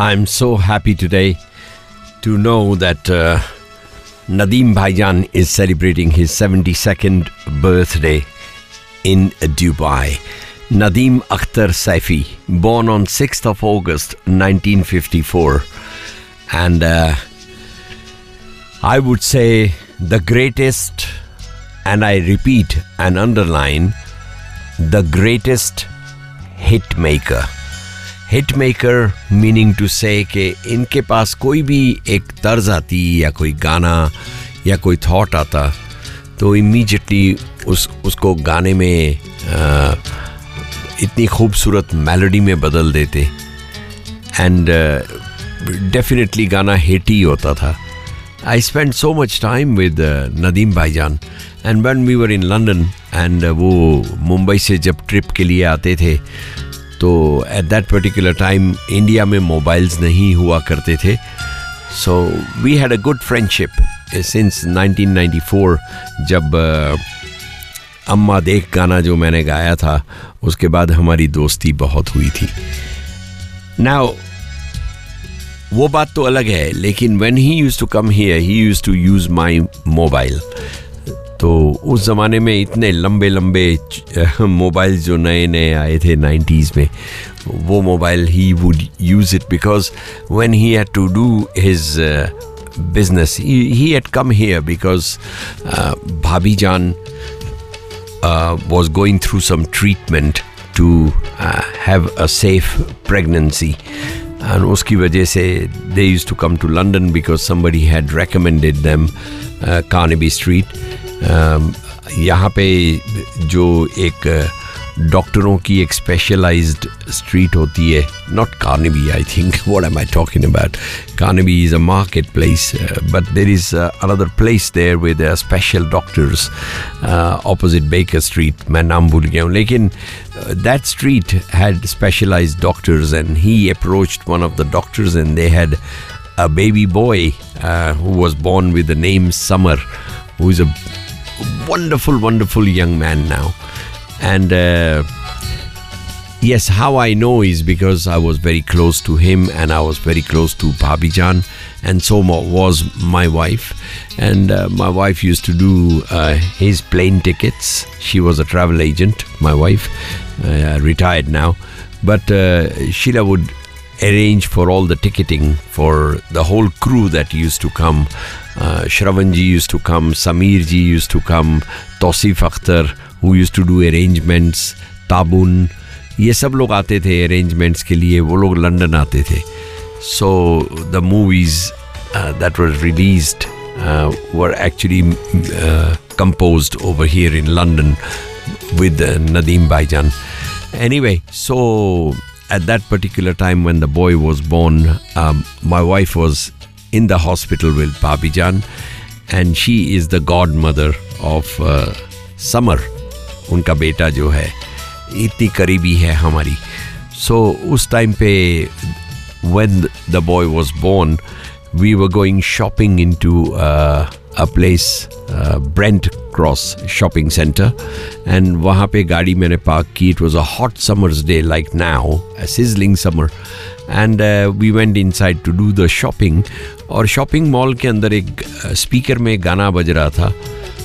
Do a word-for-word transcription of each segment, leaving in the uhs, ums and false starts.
I'm so happy today to know that uh, Nadeem Bhaijan is celebrating his seventy-second birthday in Dubai. Nadeem Akhtar Saifi, born on sixth of August nineteen fifty-four, and uh, I would say the greatest, and I repeat and underline, the greatest hit maker. Hit maker meaning to से कि इनके पास कोई भी एक तर्ज आती या कोई गाना या कोई थॉट आता तो इमीडिएटली उस उसको गाने में आ, इतनी खूबसूरत मेलोडी में बदल देते एंड डेफिनेटली गाना हिट ही होता था. I spent so much time with uh, Nadeem Bhaijan, and when we were in London and uh, वो मुंबई से जब ट्रिप के लिए आते थे तो at that particular time India में मोबाइल्स नहीं हुआ करते थे. So we had a good friendship since nineteen ninety-four जब uh, अम्मा देख गाना जो मैंने गाया था उसके बाद हमारी दोस्ती बहुत हुई थी. Now वो बात तो अलग है, लेकिन when he used to come here he used to use my mobile. तो उस ज़माने में इतने लंबे लंबे मोबाइल जो नए नए आए थे नाइंटीज़ में, वो mobile he would use it because when he had to do his uh, business he, he had come here because uh, Bhabhi Jaan uh, was going through some treatment to uh, have a safe pregnancy. And उसकी वजह से they used to come to London because somebody had recommended them uh, Carnaby Street. um, यहाँ पे जो एक डॉक्टरों की एक स्पेशलाइज्ड स्ट्रीट होती है, not Carnaby I think, what am I talking about? Carnaby is a marketplace, uh, but there is uh, another place there where there are special doctors uh, opposite Baker Street. मैं नाम भूल गया हूँ, लेकिन uh, that street had specialized doctors and he approached one of the doctors and they had a baby boy uh, who was born with the name Summer, who is a wonderful, wonderful young man now. And uh, yes, how I know is because I was very close to him and I was very close to Bhabhi Jaan, and so was my wife. And uh, my wife used to do uh, his plane tickets. She was a travel agent, my wife, uh, retired now. But uh, Sheila would arrange for all the ticketing for the whole crew that used to come. Uh, Shravan ji used to come, Sameer ji used to come, Tausif Akhtar, who used to do arrangements, Tabun, ये सब लोग आते थे arrangements के लिए, वो लोग London आते थे. So the movies uh, that were released uh, were actually uh, composed over here in London with uh, Nadeem Bhaijan. Anyway, so at that particular time when the boy was born, um, my wife was in the hospital with Bhabhi Jaan, and she is the godmother of uh, Summer. उनका बेटा जो है इतनी करीबी है हमारी. So उस time पे when the boy was born, we were going shopping into uh, a place, uh, Brent Cross shopping center, and वहाँ पे गाड़ी मैंने पार्क की. It was a hot summer's day like now, a sizzling summer, and uh, we went inside to do the shopping. और shopping mall के अंदर एक speaker में गाना बज रहा था,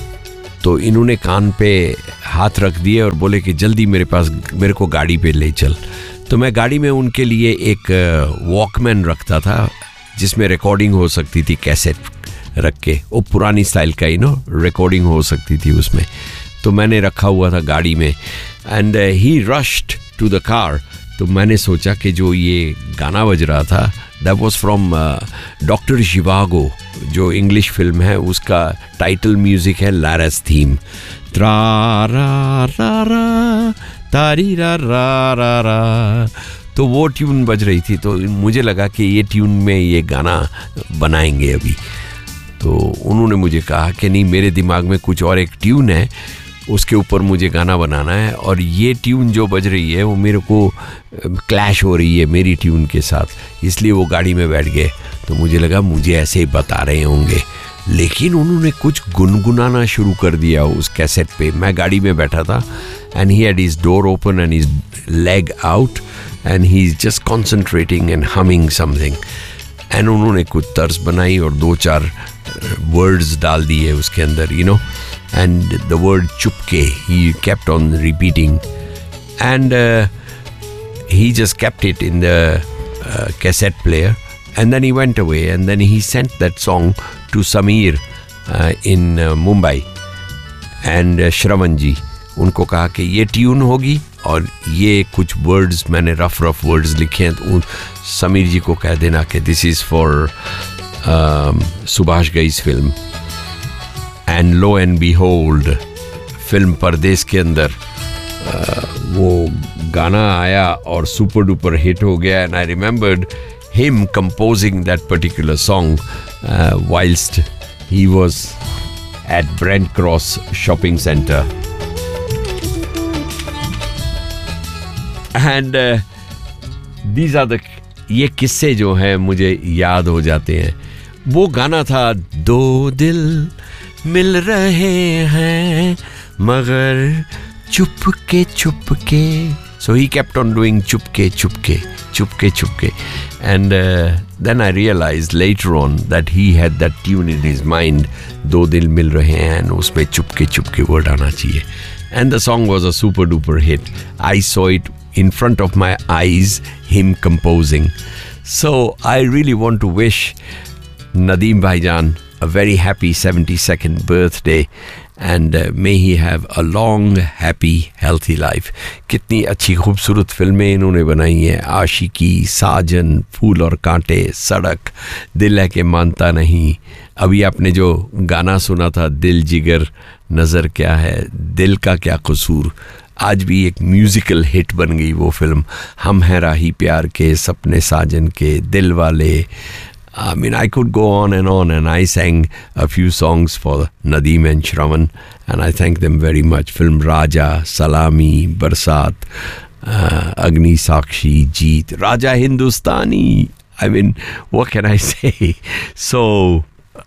तो इन्होंने कान पे हाथ रख दिए और बोले कि जल्दी मेरे पास मेरे को गाड़ी पे ले चल. तो मैं गाड़ी में उनके लिए एक वॉकमैन रखता था जिसमें रिकॉर्डिंग हो सकती थी, कैसेट रख के, वो पुरानी स्टाइल का ही नो रिकॉर्डिंग हो सकती थी उसमें. तो मैंने रखा हुआ था गाड़ी में, and he rushed to the car. तो मैंने सोचा कि जो ये गाना बज रहा था दैट वाज फ्रॉम डॉक्टर शिवागो, जो इंग्लिश फिल्म है, उसका टाइटल म्यूजिक है लारस थीम. त्रा रा रा रा तारी रा रा रा रा. तो वो ट्यून बज रही थी, तो मुझे लगा कि ये ट्यून में ये गाना बनाएंगे अभी. तो उन्होंने मुझे कहा कि नहीं, मेरे दिमाग में कुछ और एक ट्यून है, उसके ऊपर मुझे गाना बनाना है, और ये ट्यून जो बज रही है वो मेरे को क्लैश हो रही है मेरी ट्यून के साथ, इसलिए वो गाड़ी में बैठ गए. तो मुझे लगा मुझे ऐसे ही बता रहे होंगे, लेकिन उन्होंने कुछ गुनगुनाना शुरू कर दिया उस कैसेट पे. मैं गाड़ी में बैठा था and he had his door open and his leg out, and he's just concentrating and humming something. And उन्होंने कुछ तर्ज बनाई और दो चार words डाल दिए उसके अंदर, you know, and the word चुपके he kept on repeating, and uh, he just kept it in the uh, cassette player, and then he went away, and then he sent that song to Sameer uh, in uh, Mumbai, and uh, Shravan ji उनको कहा कि ये tune होगी और ये कुछ words मैंने rough rough words लिखे हैं, तो समीर जी को कह देना कि this is for Subhash घई's film. And low and behold film परदेस के अंदर uh, वो गाना आया और सुपर डुपर हिट हो गया. And I remembered him composing that particular song whilst he was at Brent cross shopping centre. And these are the ये किस्से जो हैं मुझे याद हो जाते हैं. वो गाना था दो दिल मिल रहे हैं मगर Chupke Chupke. So he kept on doing chupke chupke chupke chupke, and uh, then I realized later on that he had that tune in his mind, दो दिल मिल रहे हैं, and उसमें चुपके चुपके word आना चाहिए. And the song was a super duper hit. I saw it in front of my eyes, him composing. So I really want to wish Nadeem Bhaijan a very happy seventy-second birthday, and uh, may he have a long, happy, healthy life. कितनी अच्छी खूबसूरत फिल्में इन्होंने बनाई हैं. आशिकी, साजन, फूल और कांटे, सड़क, दिल है के मानता नहीं. अभी आपने जो गाना सुना था दिल जिगर नज़र क्या है, दिल का क्या कसूर, आज भी एक म्यूज़िकल हिट बन गई वो फिल्म. हम हैं राही प्यार के, सपने साजन के, दिल वाले. I mean, I could go on and on, and I sang a few songs for Nadeem and Shravan, and I thank them very much. Film Raja, Salami, Barsat, uh, Agni Sakshi, Jeet, Raja Hindustani. I mean, what can I say? So,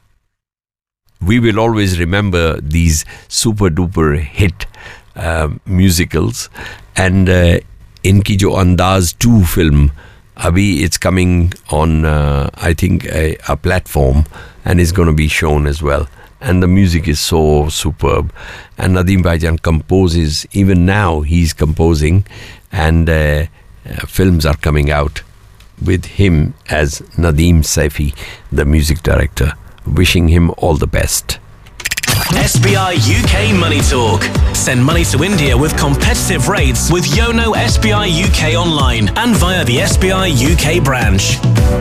we will always remember these super duper hit uh, musicals, and uh, इनकी जो अंदाज to film Abhi, it's coming on, uh, I think, a, a platform, and is going to be shown as well. And the music is so superb. And Nadeem Bhaijan composes, even now he's composing, and uh, uh, films are coming out with him as Nadeem Saifi, the music director. Wishing him all the best. S B I U K Money Talk. Send money to India with competitive rates with Yono S B I U K online and via the S B I U K branch.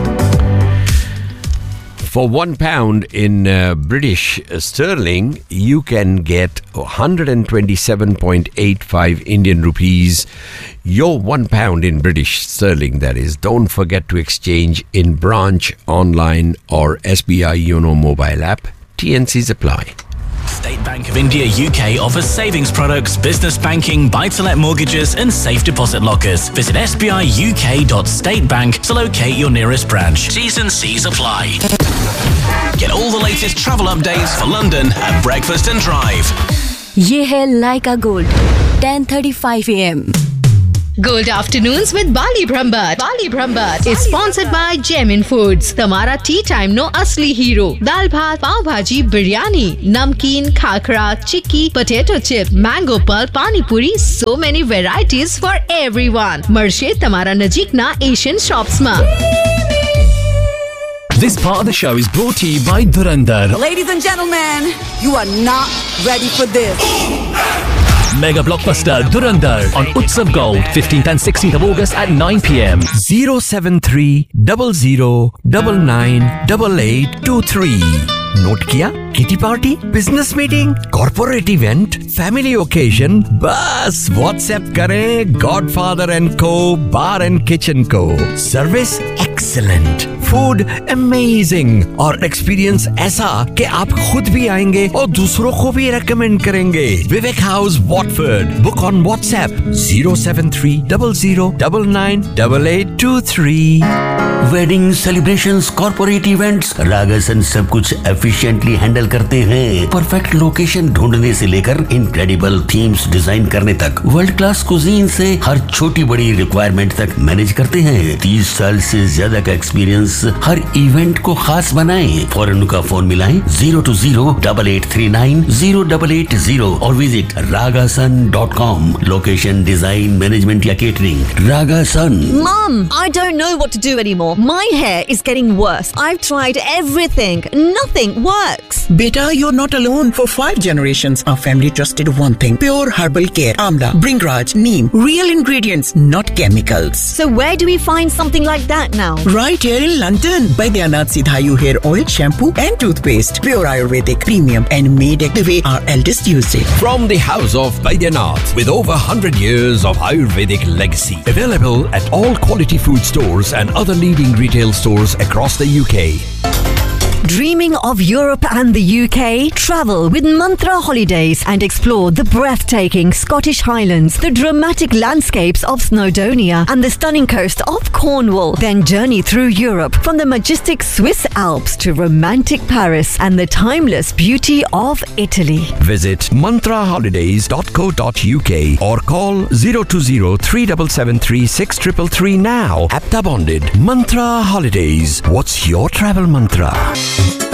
For one pound in uh, British sterling, you can get one hundred twenty-seven point eight five Indian rupees. Your one pound in British sterling, that is. Don't forget to exchange in branch, online, or S B I Yono mobile app. T N Cs apply. State Bank of India U K offers savings products, business banking, buy-to-let mortgages and safe deposit lockers. Visit s b i u k dot state bank to locate your nearest branch. T's and C's apply. Get all the latest travel updates for London at Breakfast and Drive. ये है Laika Gold, ten thirty-five a m Gold Afternoons with Bali Brahmbhatt. Bali Brahmbhatt is sponsored by Gemin Foods. Tamara tea time no asli hero. Dal bhat, pav bhaji, biryani, namkeen, khakra, chikki, potato chip, mango pulp, pani puri. So many varieties for everyone. Marshe Tamara Najik na Asian shops ma. This part of the show is brought to you by Dhurandhar. Ladies and gentlemen, you are not ready for this. Mega blockbuster Dhurandhar on Utsav Gold, fifteenth and sixteenth of August at nine p m zero seven three zero zero nine nine eight eight two three. Note किया? Kitty party, business meeting, corporate event, family occasion, बस WhatsApp करें godfather and को बार and kitchen को. Service excellent, food amazing और experience ऐसा कि आप खुद भी आएंगे और दूसरों को भी रेकमेंड करेंगे. विवेक house Watford. Book on WhatsApp zero seven three zero zero nine nine eight eight two three. Wedding celebrations, corporate events, रागासन सब कुछ एफिशिएंटली हैंडल करते हैं। परफेक्ट लोकेशन ढूंढने से लेकर इनक्रेडिबल थीम्स डिजाइन करने तक, वर्ल्ड क्लास कुजीन से हर छोटी बड़ी रिक्वायरमेंट तक मैनेज करते हैं। तीस साल से ज्यादा का एक्सपीरियंस हर इवेंट को खास बनाए। फौरन का फोन मिलाएं zero to zero double eight three nine zero double eight zero और visit रागासन dot com. Location, design, management या catering, रागासन। Mom, I don't know what to do anymore. My hair is getting worse. I've tried everything. Nothing works. Beta, you're not alone. For five generations, our family trusted one thing. Pure herbal care. Amla, Bringraj, Neem. Real ingredients, not chemicals. So where do we find something like that now? Right here in London. Baidyanath Sidhayu hair oil, shampoo and toothpaste. Pure Ayurvedic, premium and made the way our eldest used it. From the house of Baidyanath, with over one hundred years of Ayurvedic legacy. Available at all quality food stores and other leading retail stores across the U K. Dreaming of Europe and the U K? Travel with Mantra Holidays and explore the breathtaking Scottish Highlands, the dramatic landscapes of Snowdonia and the stunning coast of Cornwall. Then journey through Europe from the majestic Swiss Alps to romantic Paris and the timeless beauty of Italy. Visit mantra holidays dot co dot U K or call zero two zero three seven seven three six three three three now. Apta bonded. Mantra Holidays. What's your travel mantra?